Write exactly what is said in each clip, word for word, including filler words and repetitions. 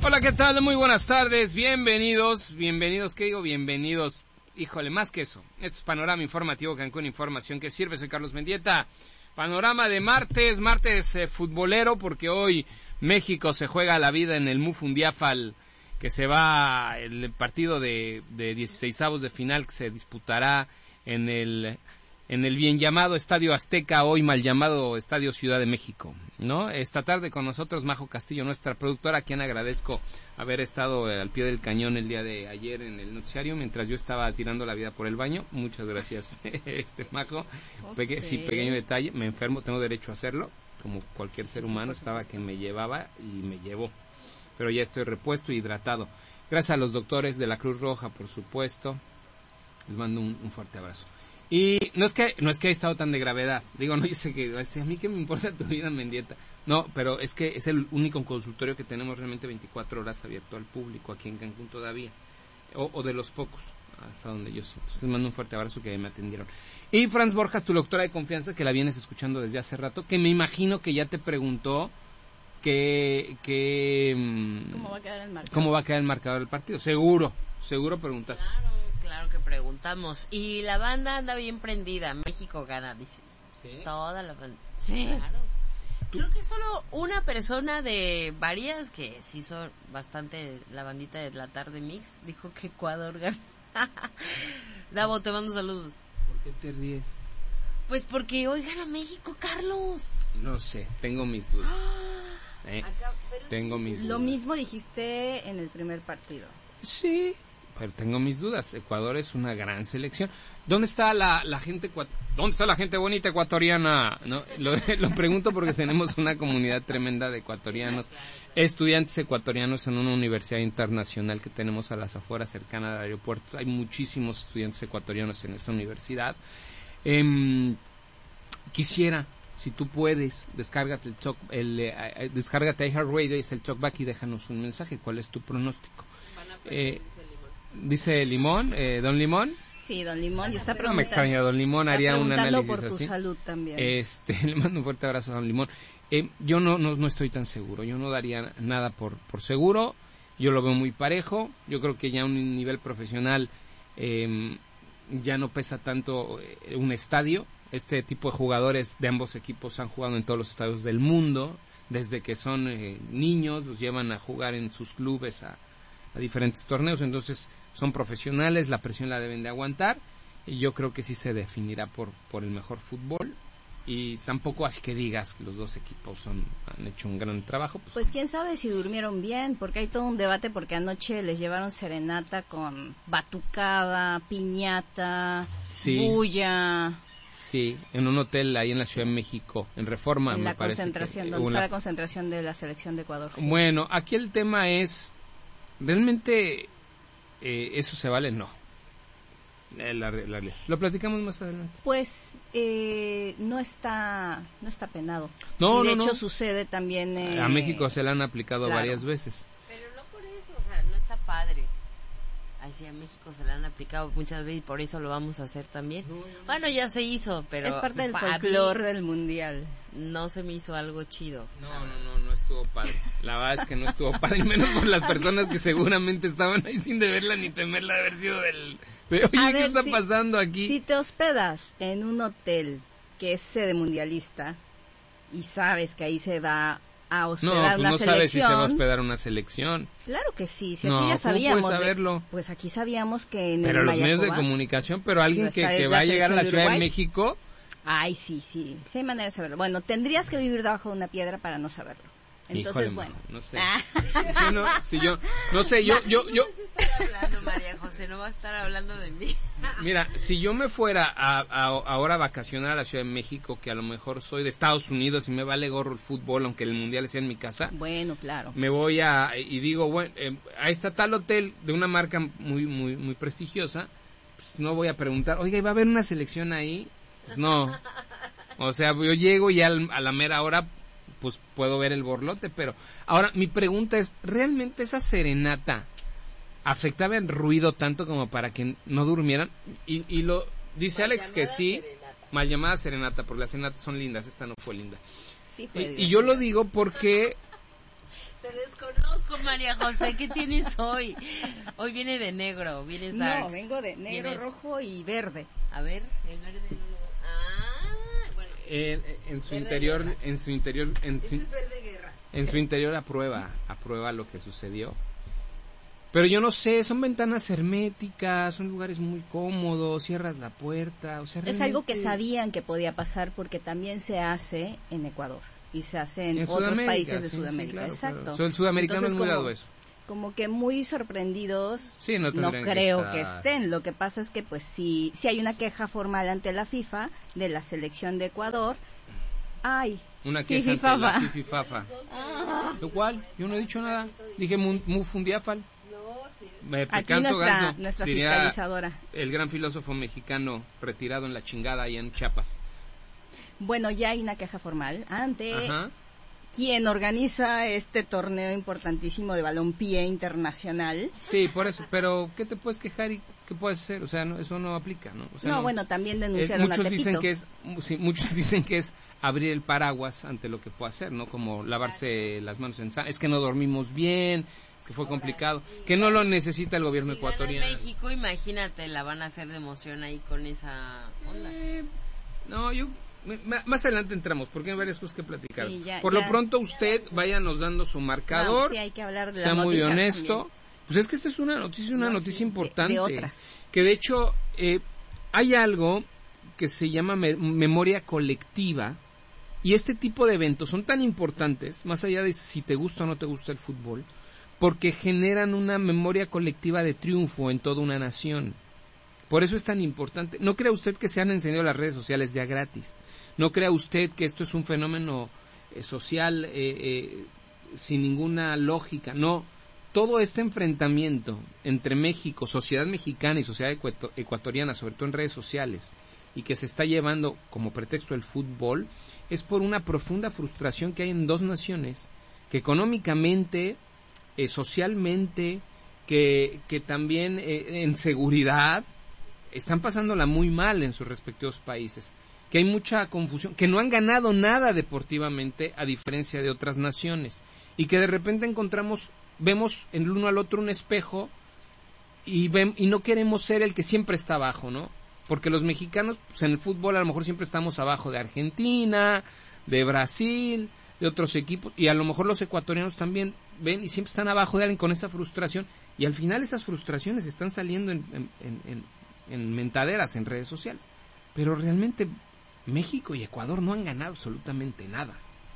Hola, ¿qué tal? Muy buenas tardes, bienvenidos, bienvenidos, ¿qué digo? Bienvenidos, híjole, más que eso, esto es Panorama Informativo Cancún, información que sirve, soy Carlos Mendieta, panorama de martes, martes eh, futbolero, porque hoy México se juega la vida en el Mufundiafal, que se va, el partido de, de dieciseisavos de final que se disputará en el... en el bien llamado Estadio Azteca, hoy mal llamado Estadio Ciudad de México, ¿no? Esta tarde con nosotros Majo Castillo, nuestra productora, a quien agradezco haber estado al pie del cañón el día de ayer en el noticiario, mientras yo estaba tirando la vida por el baño. Muchas gracias, este Majo. Okay. Peque, sí, pequeño detalle, me enfermo, tengo derecho a hacerlo, como cualquier ser humano, estaba que me llevaba y me llevó. Pero ya estoy repuesto y hidratado. Gracias a los doctores de la Cruz Roja, por supuesto. Les mando un, un fuerte abrazo. Y no es que no es que haya estado tan de gravedad, digo, no, yo sé que a mí que me importa tu vida, Mendieta, no, pero es que es el único consultorio que tenemos realmente veinticuatro horas abierto al público aquí en Cancún todavía, o, o de los pocos, hasta donde yo sé. Entonces les mando un fuerte abrazo, que me atendieron. Y Franz Borjas, tu doctora de confianza, que la vienes escuchando desde hace rato, que me imagino que ya te preguntó que, que ¿Cómo va a quedar el marcador? ¿Cómo va a quedar el marcador del partido? Seguro, seguro preguntaste. Claro. Claro que preguntamos. Y la banda anda bien prendida. México gana, dice. ¿Sí? Toda la banda. Sí. Claro. ¿Tú? Creo que solo una persona de varias, que sí son bastante la bandita de la tarde mix, dijo que Ecuador gana. Davo, te mando saludos. ¿Por qué te ríes? Pues porque hoy gana México, Carlos. No sé, tengo mis dudas. ¿Eh? Acá, tengo mis dudas. Lo mismo dijiste en el primer partido. Sí, pero tengo mis dudas. Ecuador es una gran selección. ¿Dónde está la, la gente ¿Dónde está la gente bonita ecuatoriana? No, lo, lo pregunto porque tenemos una comunidad tremenda de ecuatorianos, estudiantes ecuatorianos en una universidad internacional que tenemos a las afueras, cercana al aeropuerto. Hay muchísimos estudiantes ecuatorianos en esta universidad. Eh, quisiera, si tú puedes, descárgate el talk, el, eh, descárgate iHeartRadio, es el talkback, y déjanos un mensaje. ¿Cuál es tu pronóstico? Eh, Dice Limón, eh, Don Limón. Sí, Don Limón, y está preguntando. No me extraña, Don Limón haría un análisis por tu así. salud también. Este, le mando un fuerte abrazo a Don Limón. Eh, yo no, no, no estoy tan seguro, yo no daría nada por, por seguro. Yo lo veo muy parejo. Yo creo que ya a un nivel profesional eh, ya no pesa tanto eh, un estadio. Este tipo de jugadores de ambos equipos han jugado en todos los estadios del mundo. Desde que son eh, niños, los llevan a jugar en sus clubes a a diferentes torneos, entonces son profesionales, la presión la deben de aguantar, y yo creo que sí se definirá por por el mejor fútbol, y tampoco así que digas que los dos equipos son han hecho un gran trabajo. Pues, pues quién sabe si durmieron bien, porque hay todo un debate, porque anoche les llevaron serenata con batucada, piñata, sí, bulla. Sí, en un hotel ahí en la Ciudad de México, en Reforma, en me la parece. Concentración, Que, donde está una... la concentración de la selección de Ecuador. Sí. Bueno, aquí el tema es, ¿realmente eh, eso se vale? No. La, la, la, la, lo platicamos más adelante. Pues eh, no está no está penado. No, y de no, hecho no. sucede también. Eh, a México se le han aplicado claro. varias veces. Pero no por eso, o sea, no está padre. Así a México se le han aplicado muchas veces y por eso lo vamos a hacer también. No, no. Bueno, ya se hizo, pero... Es parte del folclore del mundial. No se me hizo algo chido. No, no, no, no estuvo padre. La verdad es que no estuvo padre, menos por las personas que seguramente estaban ahí sin deberla ni temerla de haber sido del... De, oye, a ¿qué ver, está si, pasando aquí? Si te hospedas en un hotel que es sede mundialista y sabes que ahí se va a hospedar no, pues una no selección. sabes si se va a hospedar una selección. Claro que sí, si no, aquí ya sabíamos. ¿cómo puedes saberlo? De, pues aquí sabíamos que en pero el los medios de Mayacoba, comunicación, pero alguien que, que va a llegar a la Ciudad de México. Ay, sí, sí, sí hay manera de saberlo. Bueno, tendrías que vivir debajo de una piedra para no saberlo. Entonces, híjole, bueno, no sé. Sí, no, si yo, no sé, yo, yo, yo. No vas a estar hablando, María José, no vas a estar hablando de mí. Mira, si yo me fuera a, a, ahora a vacacionar a la Ciudad de México, que a lo mejor soy de Estados Unidos y me vale gorro el fútbol, aunque el mundial sea en mi casa. Bueno, claro. Me voy a y digo, bueno, eh, ahí está tal hotel de una marca muy, muy, muy prestigiosa. Pues no voy a preguntar, oiga, ¿va a haber una selección ahí? Pues no. O sea, yo llego y al, a la mera hora pues puedo ver el borlote, pero ahora mi pregunta es, ¿realmente esa serenata afectaba el ruido tanto como para que no durmieran? Y, y lo dice mal Alex que sí, serenata. Mal llamada serenata, porque las serenatas son lindas, esta no fue linda. Sí fue y, y yo lo digo porque Te desconozco, María José, ¿qué tienes hoy? Hoy viene de negro, vienes darks. No, vengo de negro, ¿Vienes? rojo y verde. A ver, el verde no lo... Ah, bueno. En, en su interior, guerra. en su interior, en su, es verde guerra. En su interior aprueba, aprueba lo que sucedió. Pero yo no sé, son ventanas herméticas, son lugares muy cómodos, cierras la puerta, o sea, realmente... Es algo que sabían que podía pasar porque también se hace en Ecuador y se hace en, en otros países de sí, Sudamérica. Sí, claro, exacto. Claro. El sudamericano Entonces, es muy como, dado eso. Como que muy sorprendidos, sí, no, no creo que, que estén. Lo que pasa es que pues sí, sí hay una queja formal ante la FIFA de la selección de Ecuador. Ay, una queja ante la Fififafa. Ah. ¿Lo cual? Yo no he dicho nada. Dije Mufundiafal. Me Aquí nuestra, ganso, nuestra fiscalizadora. El gran filósofo mexicano retirado en la chingada ahí en Chiapas. Bueno, ya hay una queja formal ante Ajá. quien organiza este torneo importantísimo de balompié internacional. Sí, por eso, pero ¿qué te puedes quejar y qué puedes hacer? O sea, no, eso no aplica, ¿no? O sea, no, no, bueno, también denunciaron eh, muchos a dicen que es sí, muchos dicen que es abrir el paraguas ante lo que puede hacer, ¿no? Como lavarse las manos en sal. Es que no dormimos bien, es que fue Ahora, complicado, sí, que no lo necesita el gobierno si ecuatoriano. En México, imagínate, la van a hacer de emoción ahí con esa onda. Eh, no, yo más adelante entramos, porque hay varias cosas que platicar. Sí, ya, Por ya, lo pronto usted váyanos dando su marcador, no, sí, hay que hablar de sea las muy honesto. También. Pues es que esta es una noticia, una no, noticia sí, importante. De, de otras. Que de hecho eh, hay algo que se llama me memoria colectiva, y este tipo de eventos son tan importantes, más allá de si te gusta o no te gusta el fútbol, porque generan una memoria colectiva de triunfo en toda una nación. Por eso es tan importante. No crea usted que se han encendido las redes sociales ya gratis. No crea usted que esto es un fenómeno eh, social eh, eh, sin ninguna lógica. No, todo este enfrentamiento entre México, sociedad mexicana y sociedad ecuator ecuatoriana, sobre todo en redes sociales, y que se está llevando como pretexto el fútbol, es por una profunda frustración que hay en dos naciones que económicamente, eh, socialmente, que, que también eh, en seguridad están pasándola muy mal en sus respectivos países, que hay mucha confusión, que no han ganado nada deportivamente a diferencia de otras naciones, y que de repente encontramos, vemos el uno al otro un espejo y, ven, y no queremos ser el que siempre está abajo, ¿no? Porque los mexicanos, pues en el fútbol a lo mejor siempre estamos abajo de Argentina, de Brasil, de otros equipos, y a lo mejor los ecuatorianos también ven y siempre están abajo de alguien con esa frustración, y al final esas frustraciones están saliendo en, en, en, en, en mentaderas en redes sociales. Pero realmente México y Ecuador no han ganado absolutamente nada.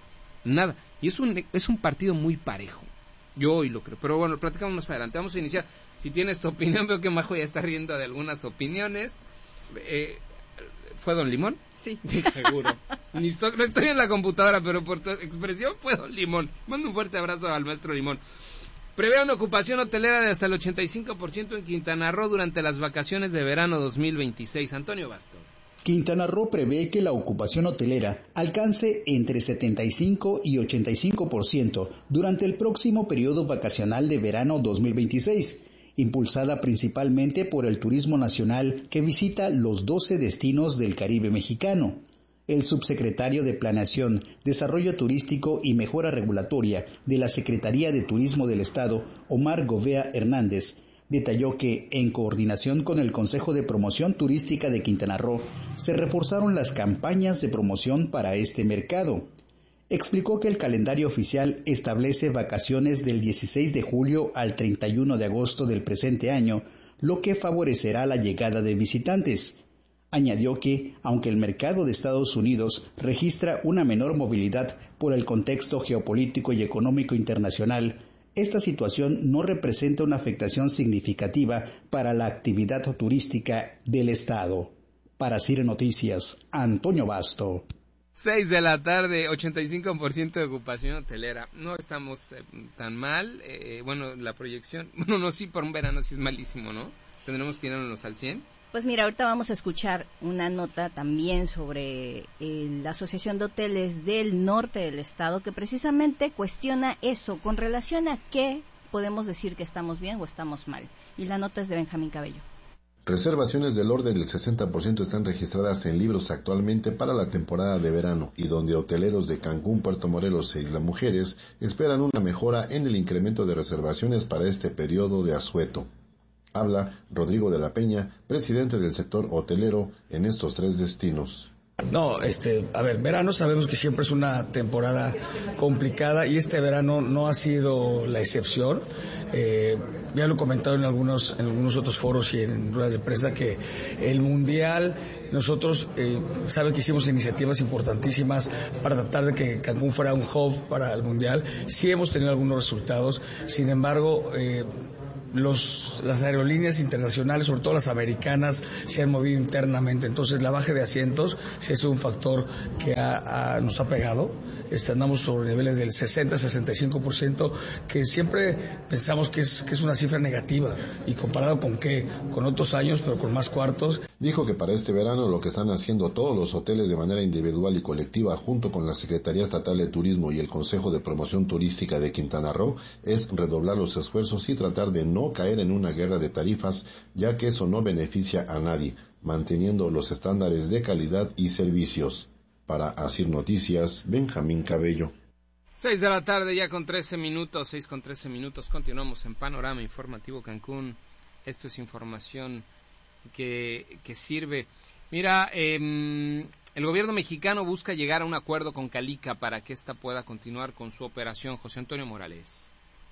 Nada. Y es un, es un partido muy parejo. Yo hoy lo creo. Pero bueno, platicamos más adelante. Vamos a iniciar. Si tienes tu opinión, veo que Majo ya está riendo de algunas opiniones. Eh, ¿Fue Don Limón? Sí. Sí, seguro. Ni estoy, no estoy en la computadora, pero por tu expresión fue Don Limón. Mando un fuerte abrazo al maestro Limón. Prevé una ocupación hotelera de hasta el ochenta y cinco por ciento en Quintana Roo durante las vacaciones de verano dos mil veintiséis. Antonio Basto. Quintana Roo prevé que la ocupación hotelera alcance entre setenta y cinco y ochenta y cinco por ciento durante el próximo periodo vacacional de verano dos mil veintiséis, impulsada principalmente por el turismo nacional que visita los doce destinos del Caribe mexicano. El subsecretario de Planeación, Desarrollo Turístico y Mejora Regulatoria de la Secretaría de Turismo del Estado, Omar Govea Hernández, detalló que, en coordinación con el Consejo de Promoción Turística de Quintana Roo, se reforzaron las campañas de promoción para este mercado. Explicó que el calendario oficial establece vacaciones del dieciséis de julio al treinta y uno de agosto del presente año, lo que favorecerá la llegada de visitantes. Añadió que, aunque el mercado de Estados Unidos registra una menor movilidad por el contexto geopolítico y económico internacional, esta situación no representa una afectación significativa para la actividad turística del Estado. Para Cire Noticias, Antonio Basto. seis de la tarde, ochenta y cinco por ciento de ocupación hotelera. No estamos eh, tan mal. Eh, bueno, la proyección, bueno, no, sí, por un verano sí es malísimo, ¿no? Tendremos que irnos al cien. Pues mira, ahorita vamos a escuchar una nota también sobre eh, la Asociación de Hoteles del Norte del Estado, que precisamente cuestiona eso, con relación a qué podemos decir que estamos bien o estamos mal. Y la nota es de Benjamín Cabello. Reservaciones del orden del sesenta por ciento están registradas en libros actualmente para la temporada de verano y donde hoteleros de Cancún, Puerto Morelos e Isla Mujeres esperan una mejora en el incremento de reservaciones para este periodo de asueto. Habla Rodrigo de la Peña, presidente del sector hotelero en estos tres destinos. No, este, a ver, verano sabemos que siempre es una temporada complicada y este verano no ha sido la excepción. Eh, ya lo he comentado en algunos, en algunos otros foros y en ruedas de prensa que el Mundial, nosotros, eh, saben que hicimos iniciativas importantísimas para tratar de que Cancún fuera un hub para el Mundial. Sí hemos tenido algunos resultados, sin embargo, eh, Los, las aerolíneas internacionales, sobre todo las americanas, se han movido internamente, entonces la baja de asientos sí es un factor que ha, ha, nos ha pegado. Este, andamos sobre niveles del sesenta a sesenta y cinco por ciento, que siempre pensamos que es, que es una cifra negativa, y comparado con qué, con otros años, pero con más cuartos. Dijo que para este verano lo que están haciendo todos los hoteles de manera individual y colectiva, junto con la Secretaría Estatal de Turismo y el Consejo de Promoción Turística de Quintana Roo, es redoblar los esfuerzos y tratar de no caer en una guerra de tarifas, ya que eso no beneficia a nadie, manteniendo los estándares de calidad y servicios. Para Asir Noticias, Benjamín Cabello. Seis de la tarde ya con trece minutos, seis con trece minutos, continuamos en Panorama Informativo Cancún. Esto es información que, que sirve. Mira, eh, el gobierno mexicano busca llegar a un acuerdo con Calica para que ésta pueda continuar con su operación. José Antonio Morales.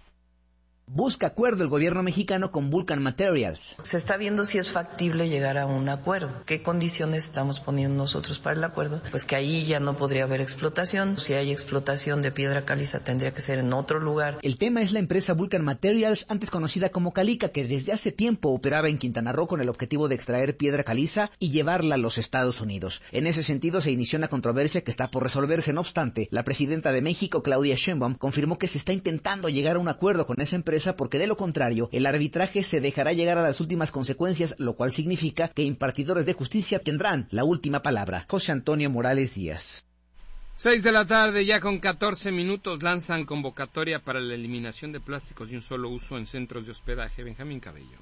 Busca acuerdo el gobierno mexicano con Vulcan Materials. Se está viendo si es factible llegar a un acuerdo. ¿Qué condiciones estamos poniendo nosotros para el acuerdo? Pues que ahí ya no podría haber explotación. Si hay explotación de piedra caliza, tendría que ser en otro lugar. El tema es la empresa Vulcan Materials, antes conocida como Calica, que desde hace tiempo operaba en Quintana Roo con el objetivo de extraer piedra caliza y llevarla a los Estados Unidos. En ese sentido se inició una controversia que está por resolverse. No obstante, la presidenta de México, Claudia Sheinbaum, confirmó que se está intentando llegar a un acuerdo con esa empresa, porque de lo contrario, el arbitraje se dejará llegar a las últimas consecuencias, lo cual significa que impartidores de justicia tendrán la última palabra. José Antonio Morales Díaz. Seis de la tarde, ya con catorce minutos, lanzan convocatoria para la eliminación de plásticos de un solo uso en centros de hospedaje. Benjamín Cabello.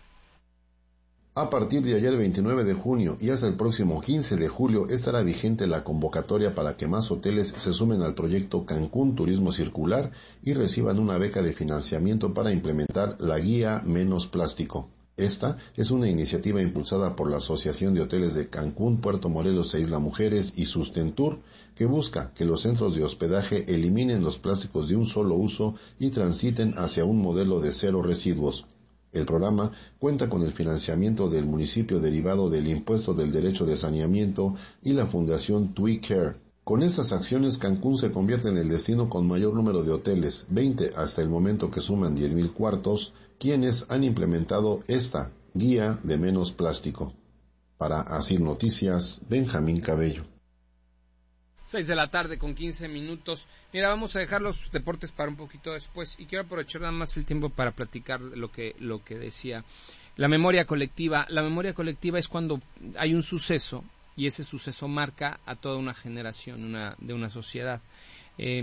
A partir de ayer veintinueve de junio y hasta el próximo quince de julio estará vigente la convocatoria para que más hoteles se sumen al proyecto Cancún Turismo Circular y reciban una beca de financiamiento para implementar la guía Menos Plástico. Esta es una iniciativa impulsada por la Asociación de Hoteles de Cancún, Puerto Morelos e Isla Mujeres y Sustentur, que busca que los centros de hospedaje eliminen los plásticos de un solo uso y transiten hacia un modelo de cero residuos. El programa cuenta con el financiamiento del municipio derivado del impuesto del derecho de saneamiento y la fundación Tui Care. Con estas acciones, Cancún se convierte en el destino con mayor número de hoteles, veinte hasta el momento, que suman diez mil cuartos, quienes han implementado esta guía de menos plástico. Para Asir Noticias, Benjamín Cabello. Seis de la tarde con quince minutos. Mira, vamos a dejar los deportes para un poquito después y quiero aprovechar nada más el tiempo para platicar lo que lo que decía. La memoria colectiva. La memoria colectiva es cuando hay un suceso y ese suceso marca a toda una generación una, de una sociedad. Eh,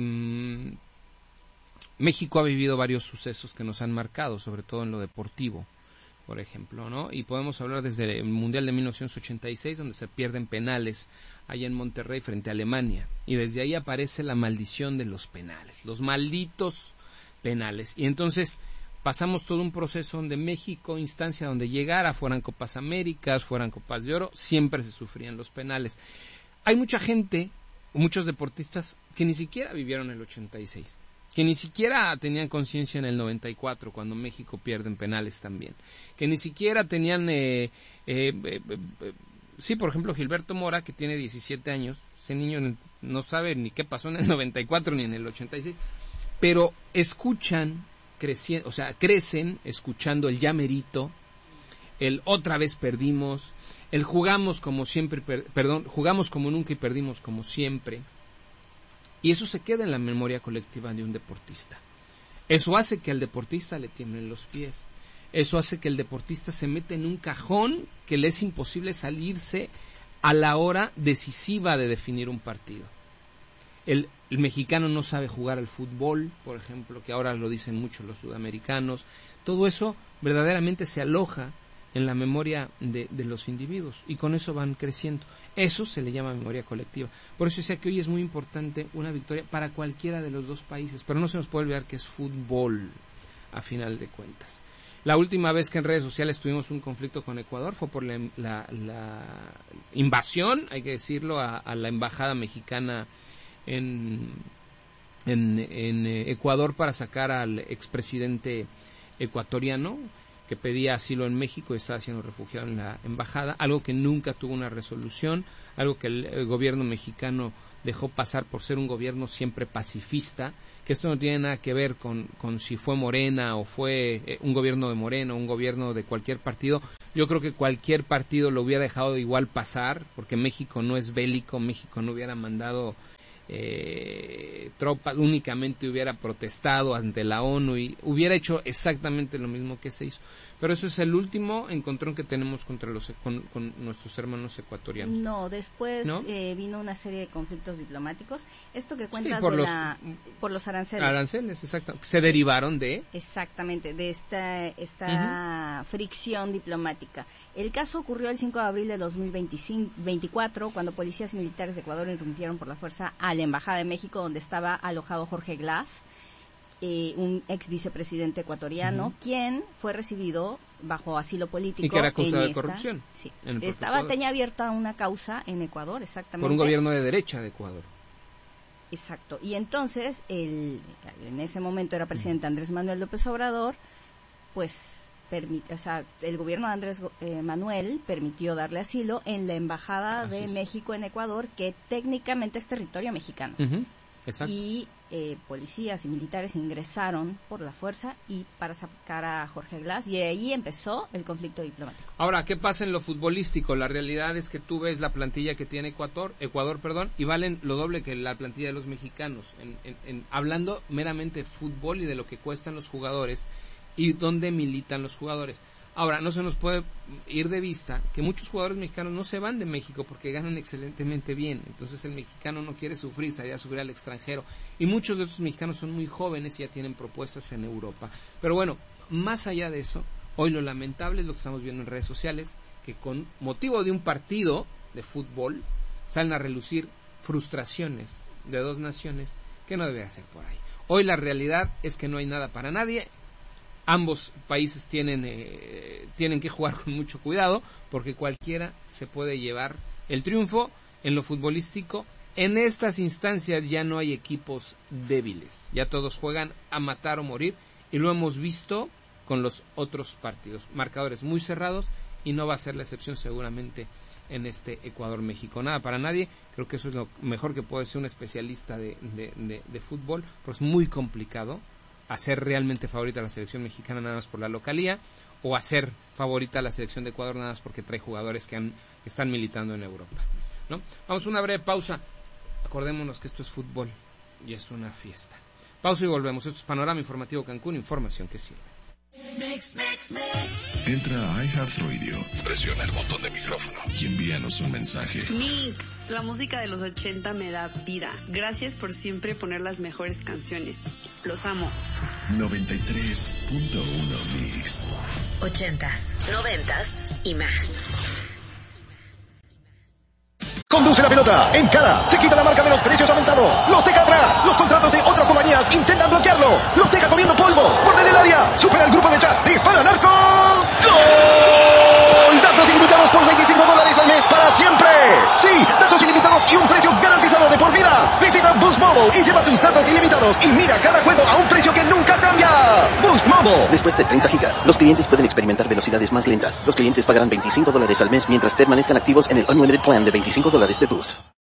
México ha vivido varios sucesos que nos han marcado, sobre todo en lo deportivo, por ejemplo, ¿no? Y podemos hablar desde el Mundial de mil novecientos ochenta y seis, donde se pierden penales allá en Monterrey frente a Alemania, y desde ahí aparece la maldición de los penales, los malditos penales, y entonces pasamos todo un proceso donde México, instancia donde llegara, fueran Copas Américas, fueran Copas de Oro, siempre se sufrían los penales. Hay mucha gente, muchos deportistas, que ni siquiera vivieron el ochenta y seis, que ni siquiera tenían conciencia en el noventa y cuatro, cuando México pierde en penales también, que ni siquiera tenían, eh, eh, eh, eh, sí, por ejemplo, Gilberto Mora, que tiene diecisiete años, ese niño no sabe ni qué pasó en el noventa y cuatro ni en el ochenta y seis, pero escuchan, crecien, o sea, crecen escuchando el ya merito, el otra vez perdimos, el jugamos como siempre, per, perdón, jugamos como nunca y perdimos como siempre. Y eso se queda en la memoria colectiva de un deportista. Eso hace que al deportista le tiemblen los pies. Eso hace que el deportista se meta en un cajón que le es imposible salirse a la hora decisiva de definir un partido. El, el mexicano no sabe jugar al fútbol, por ejemplo, que ahora lo dicen mucho los sudamericanos. Todo eso verdaderamente se aloja en la memoria de, de los individuos, y con eso van creciendo. Eso se le llama memoria colectiva. Por eso decía que hoy es muy importante una victoria para cualquiera de los dos países, pero no se nos puede olvidar que es fútbol, a final de cuentas. La última vez que en redes sociales tuvimos un conflicto con Ecuador fue por la, la, la invasión, hay que decirlo, a, a la embajada mexicana en, en, en Ecuador para sacar al expresidente ecuatoriano que pedía asilo en México y estaba siendo refugiado en la embajada, algo que nunca tuvo una resolución, algo que el, el gobierno mexicano dejó pasar por ser un gobierno siempre pacifista, que esto no tiene nada que ver con, con si fue Morena o fue eh, un gobierno de Morena o un gobierno de cualquier partido. Yo creo que cualquier partido lo hubiera dejado igual pasar, porque México no es bélico, México no hubiera mandado eh, tropas, únicamente hubiera protestado ante la ONU y hubiera hecho exactamente lo mismo que se hizo. Pero eso es el último encontrón que tenemos contra los con, con nuestros hermanos ecuatorianos. No, después ¿No? Eh, vino una serie de conflictos diplomáticos. Esto que cuentas sí, por de los, la, por los aranceles. Aranceles, exacto. Se derivaron de... Exactamente, de esta, esta uh-huh. fricción diplomática. El caso ocurrió el cinco de abril de dos mil veinticuatro, cuando policías militares de Ecuador irrumpieron por la fuerza a la Embajada de México, donde estaba alojado Jorge Glass, Eh, un ex vicepresidente ecuatoriano, uh-huh. quien fue recibido bajo asilo político. Y que era acusado de esta, corrupción. Sí, estaba, tenía abierta una causa en Ecuador, exactamente. Por un gobierno de derecha de Ecuador. Exacto. Y entonces, el, en ese momento era presidente Andrés Manuel López Obrador, pues, permite, o sea, el gobierno de Andrés eh, Manuel permitió darle asilo en la Embajada Así de es. México en Ecuador, que técnicamente es territorio mexicano. Uh-huh. Exacto. Y eh, policías y militares ingresaron por la fuerza y para sacar a Jorge Glass, y ahí empezó el conflicto diplomático. Ahora, ¿qué pasa en lo futbolístico? La realidad es que tú ves la plantilla que tiene Ecuador, Ecuador, perdón, y valen lo doble que la plantilla de los mexicanos, en, en, en, hablando meramente de fútbol y de lo que cuestan los jugadores y dónde militan los jugadores. Ahora, no se nos puede ir de vista que muchos jugadores mexicanos no se van de México porque ganan excelentemente bien. Entonces el mexicano no quiere sufrir, salir a sufrir al extranjero. Y muchos de estos mexicanos son muy jóvenes y ya tienen propuestas en Europa. Pero bueno, más allá de eso, hoy lo lamentable es lo que estamos viendo en redes sociales, que con motivo de un partido de fútbol salen a relucir frustraciones de dos naciones que no debe ser por ahí. Hoy la realidad es que no hay nada para nadie. Ambos países tienen eh, tienen que jugar con mucho cuidado porque cualquiera se puede llevar el triunfo. En lo futbolístico, en estas instancias ya no hay equipos débiles, ya todos juegan a matar o morir, y lo hemos visto con los otros partidos, marcadores muy cerrados, y no va a ser la excepción seguramente en este Ecuador-México. Nada para nadie, creo que eso es lo mejor que puede ser un especialista de, de, de, de fútbol, pero es muy complicado hacer realmente favorita a la selección mexicana nada más por la localía, o hacer favorita a la selección de Ecuador nada más porque trae jugadores que, han, que están militando en Europa, ¿no? Vamos a una breve pausa. Acordémonos que esto es fútbol y es una fiesta. Pausa y volvemos. Esto es Panorama Informativo Cancún, información que sirve. Mix, mix, mix. Entra a iHeartRadio, presiona el botón de micrófono y envíanos un mensaje. Mix, la música de los ochenta me da vida. Gracias por siempre poner las mejores canciones. Los amo. noventa y tres punto uno Mix. Ochentas, noventas y más. Conduce la pelota, encara, se quita la marca de los precios aumentados, los deja atrás, los contratos de otras compañías intentan bloquearlo, los deja comiendo polvo, borde del área, supera el grupo de chat, dispara al arco, ¡gol! Datos ilimitados por veinticinco dólares al mes para siempre. Sí, datos ilimitados y un precio garantizado de por vida. Visita Boost Mobile y lleva tus datos ilimitados y mira cada juego a un precio que nunca cambia. Boost Mobile. Después de treinta gigas, los clientes pueden experimentar velocidades más lentas. Los clientes pagarán veinticinco dólares al mes mientras permanezcan activos en el Unlimited Plan de veinticinco dólares de Boost.